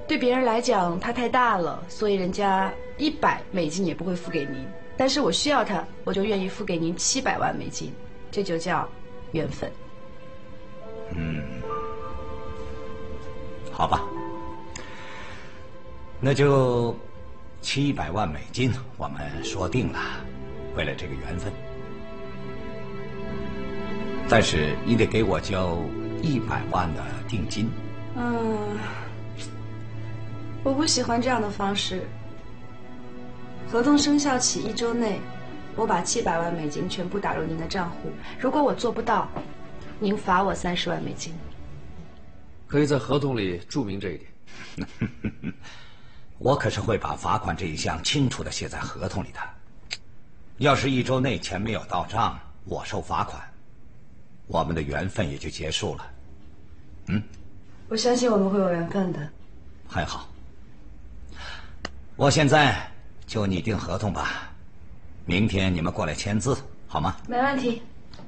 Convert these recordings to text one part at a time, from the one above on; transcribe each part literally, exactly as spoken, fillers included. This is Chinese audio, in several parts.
对别人来讲，它太大了，所以人家一百美金也不会付给您。但是我需要它，我就愿意付给您七百万美金，这就叫缘分。 嗯，好吧，那就七百万美金，我们说定了，为了这个缘分。但是你得给我交一百万的定金。 嗯。我不喜欢这样的方式。合同生效起一周内，我把七百万美金全部打入您的账户。如果我做不到，您罚我三十万美金。 可以在合同里注明这一点。 我可是会把罚款这一项清楚地写在合同里的。要是一周内钱没有到账，我受罚款，我们的缘分也就结束了。嗯， 我相信我们会有缘分的。 很好。我现在就拟定合同吧，明天你们过来签字，好吗？ 没问题。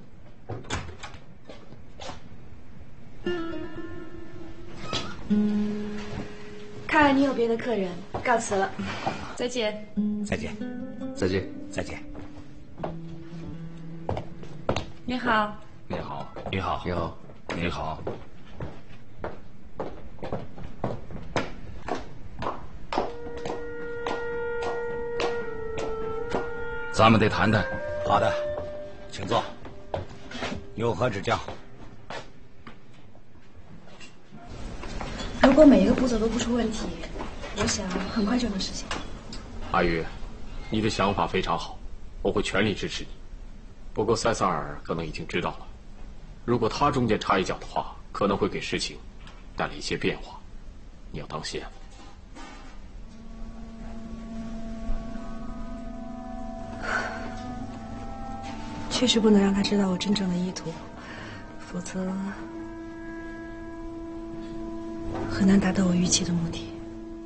看来你有别的客人，告辞了，再见。 再见。 再见。 再见。 你好。 你好，你好， 你好， 你好。咱们得谈谈。 好的，请坐。有何指教？ 如果每一个步骤都不出问题，我想很快就能实现。 阿玉，你的想法非常好，我会全力支持你。不过塞萨尔可能已经知道了，如果他中间插一脚的话，可能会给事情带来一些变化，你要当心。 确实不能让他知道我真正的意图，否则很难达到我预期的目的。